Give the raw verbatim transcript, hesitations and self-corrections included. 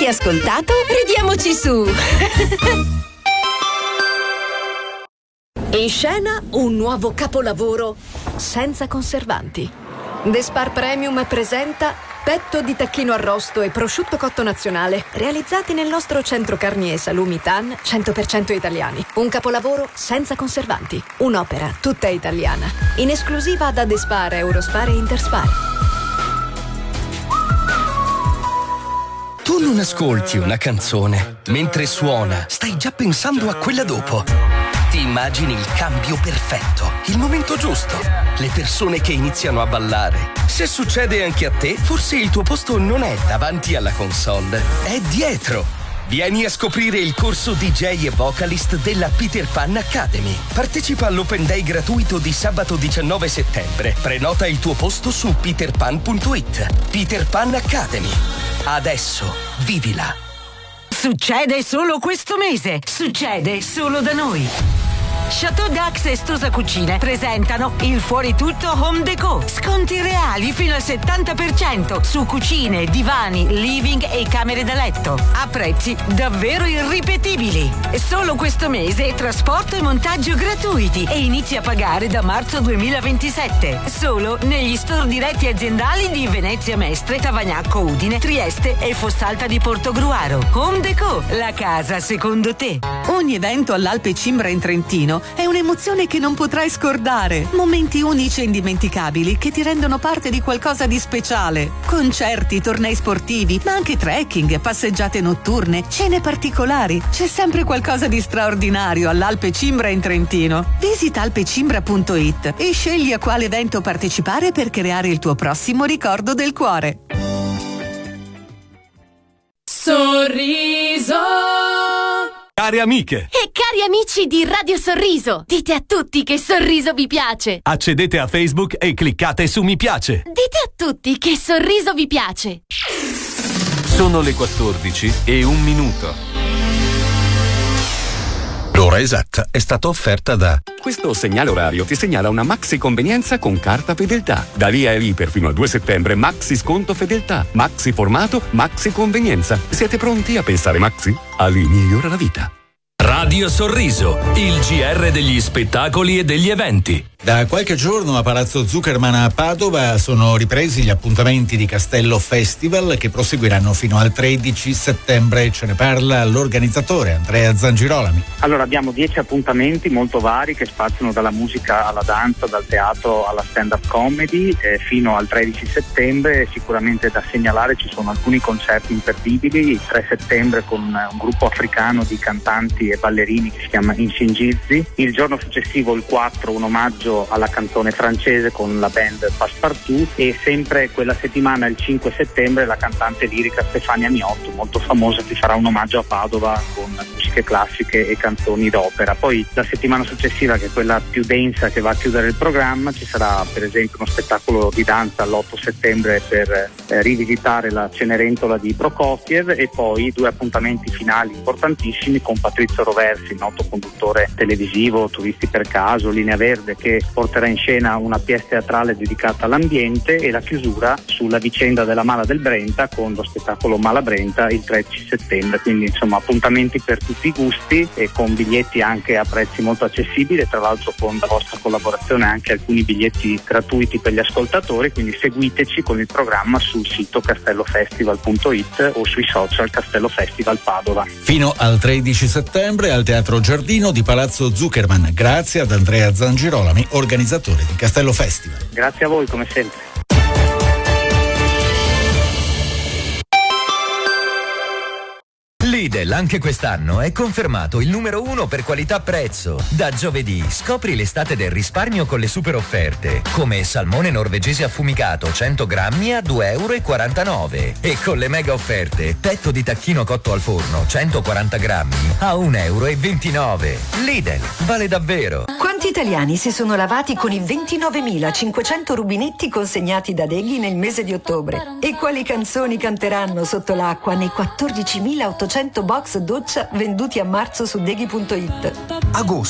Avete ascoltato? Ridiamoci su! In scena un nuovo capolavoro senza conservanti. The Spar Premium presenta petto di tacchino arrosto e prosciutto cotto nazionale, realizzati nel nostro centro carni e salumi Tan, cento per cento italiani. Un capolavoro senza conservanti. Un'opera tutta italiana. In esclusiva da The Spar, Eurospar e Interspar. Tu non ascolti una canzone. Mentre suona, stai già pensando a quella dopo. Ti immagini il cambio perfetto, il momento giusto, le persone che iniziano a ballare. Se succede anche a te, forse il tuo posto non è davanti alla console, è dietro. Vieni a scoprire il corso D J e vocalist della Peter Pan Academy. Partecipa all'Open Day gratuito di sabato diciannove settembre. Prenota il tuo posto su peter pan punto it. Peter Pan Academy. Adesso vivila. Succede solo questo mese. Succede solo da noi. Chateau Dax e Stosa Cucine presentano il Fuori Tutto Home Déco. Sconti reali fino al settanta per cento su cucine, divani, living e camere da letto. A prezzi davvero irripetibili. Solo questo mese trasporto e montaggio gratuiti e inizi a pagare da marzo duemilaventisette. Solo negli store diretti aziendali di Venezia Mestre, Tavagnacco Udine, Trieste e Fossalta di Portogruaro. Home Déco, la casa secondo te. Ogni evento all'Alpe Cimbra in Trentino è un'emozione che non potrai scordare. Momenti unici e indimenticabili che ti rendono parte di qualcosa di speciale. Concerti, tornei sportivi, ma anche trekking, passeggiate notturne, cene particolari. C'è sempre qualcosa di straordinario all'Alpe Cimbra in Trentino. Visita alpecimbra punto it e scegli a quale evento partecipare per creare il tuo prossimo ricordo del cuore. Sorriso. Cari amiche e cari amici di Radio Sorriso, dite a tutti che Sorriso vi piace. Accedete a Facebook e cliccate su mi piace. Dite a tutti che Sorriso vi piace. Sono le quattordici e un minuto. L'ora esatta è stata offerta da... Questo segnale orario ti segnala una maxi convenienza con carta fedeltà. Da via e Viper fino al due settembre, maxi sconto fedeltà, maxi formato, maxi convenienza. Siete pronti a pensare maxi? Ali migliora la vita. Radio Sorriso, il G R degli spettacoli e degli eventi. Da qualche giorno a Palazzo Zuckerman a Padova sono ripresi gli appuntamenti di Castello Festival che proseguiranno fino al tredici settembre. Ce ne parla l'organizzatore Andrea Zangirolami. Allora abbiamo dieci appuntamenti molto vari che spaziano dalla musica alla danza, dal teatro alla stand-up comedy eh, fino al tredici settembre. Sicuramente da segnalare ci sono alcuni concerti imperdibili. Il tre settembre con un gruppo africano di cantanti e ballerini che si chiama Inshingizi. Il giorno successivo, il quattro, un omaggio alla canzone francese con la band Passepartout e sempre quella settimana, il cinque settembre, la cantante lirica Stefania Miotto, molto famosa, che farà un omaggio a Padova con musiche classiche e canzoni d'opera. Poi la settimana successiva, che è quella più densa che va a chiudere il programma, ci sarà per esempio uno spettacolo di danza l'otto settembre per eh, rivisitare la Cenerentola di Prokofiev e poi due appuntamenti finali importantissimi con Patrizio Roversi, noto conduttore televisivo, Turisti per caso, Linea Verde, che porterà in scena una pièce teatrale dedicata all'ambiente, e la chiusura sulla vicenda della Mala del Brenta con lo spettacolo Mala Brenta il tredici settembre. Quindi insomma appuntamenti per tutti i gusti e con biglietti anche a prezzi molto accessibili, tra l'altro con la vostra collaborazione anche alcuni biglietti gratuiti per gli ascoltatori, quindi seguiteci con il programma sul sito castellofestival punto it o sui social Castello Festival Padova. Fino al tredici settembre al Teatro Giardino di Palazzo Zuckerman. Grazie ad Andrea Zangirolami, organizzatore di Castello Festival. Grazie a voi come sempre. Lidl anche quest'anno è confermato il numero uno per qualità-prezzo. Da giovedì scopri l'estate del risparmio con le super offerte, come salmone norvegese affumicato cento grammi a due euro e quarantanove e con le mega offerte petto di tacchino cotto al forno centoquaranta grammi a un euro e ventinove. Lidl, vale davvero. Quanti italiani si sono lavati con i ventinovemilacinquecento rubinetti consegnati da Deghi nel mese di ottobre? E quali canzoni canteranno sotto l'acqua nei quattordicimilaottocento box doccia venduti a marzo su deghi punto it? Agosto